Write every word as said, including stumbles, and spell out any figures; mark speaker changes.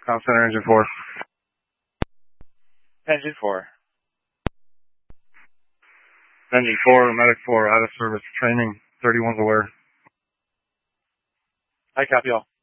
Speaker 1: Comm Center, Engine four.
Speaker 2: Engine four.
Speaker 1: Engine four, Medic four, out of service, training, thirty-one's aware.
Speaker 2: I copy all.